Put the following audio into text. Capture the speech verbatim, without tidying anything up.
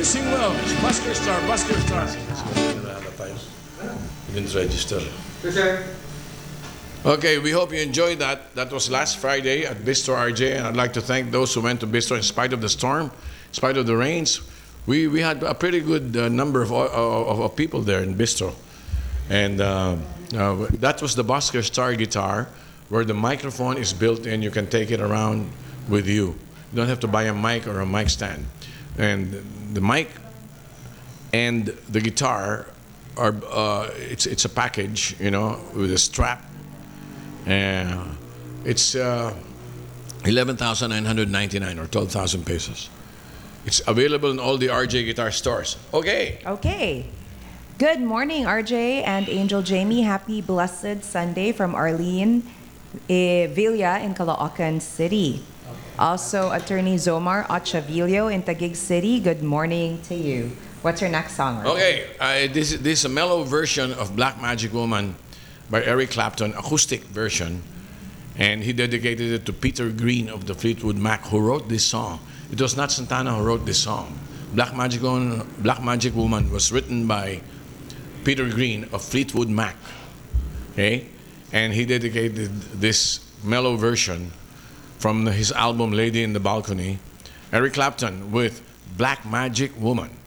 sing well. Busker Star, Busker Star. You didn't register. Sir. Okay, we hope you enjoyed that. That was last Friday at Bistro R J, and I'd like to thank those who went to Bistro in spite of the storm, in spite of the rains. We, we had a pretty good uh, number of, of, of people there in Bistro. And uh, uh, that was the Busker Star guitar, where the microphone is built in. You can take it around with you. You don't have to buy a mic or a mic stand. And the mic and the guitar are, uh, it's, it's a package, you know, with a strap. And it's uh, eleven thousand nine hundred ninety-nine or twelve thousand pesos. It's available in all the R J guitar stores. Okay. Okay. Good morning, R J and Angel Jamie. Happy blessed Sunday from Arlene eh, Villa in Caloocan City. Also, Attorney Zomar Ochavillo in Taguig City. Good morning to you. What's your next song? R J? Okay. Uh, this, this is a mellow version of Black Magic Woman by Eric Clapton, acoustic version. And he dedicated it to Peter Green of the Fleetwood Mac, who wrote this song. It was not Santana who wrote this song. Black Magic Woman, Black Magic Woman was written by Peter Green of Fleetwood Mac. Okay? And he dedicated this mellow version from his album Lady in the Balcony, Eric Clapton with Black Magic Woman.